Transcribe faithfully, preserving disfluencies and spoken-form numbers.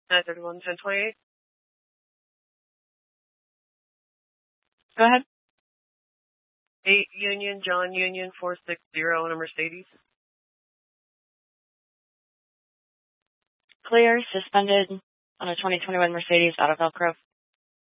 nine thirty-one, ten twenty-eight. Go ahead. eight Union, John Union, four six zero on a Mercedes. Clear, suspended on a twenty twenty-one Mercedes out of Elk Grove.